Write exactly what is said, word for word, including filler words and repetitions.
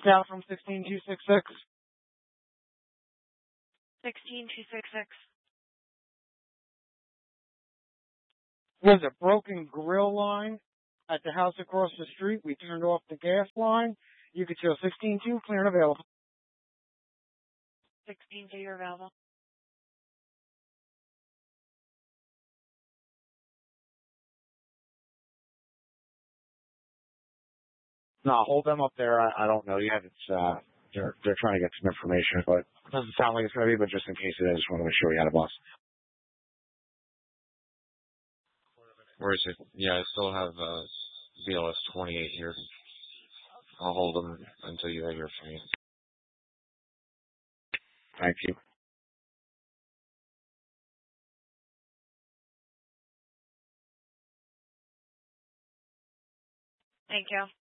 Cal from sixteen two six six. sixteen two six six. Was a broken grill line at the house across the street. We turned off the gas line. You could show sixteen two, clear and available. sixteen two, you're available. No, hold them up there. I, I don't know yet. It's uh, they're they're trying to get some information, but it doesn't sound like it's going to be. But just in case it is, I just want to make sure we had a bus. Where is it? Yeah, I still have uh, B L S twenty-eight here. I'll hold them until you hear from me. Thank you. Thank you.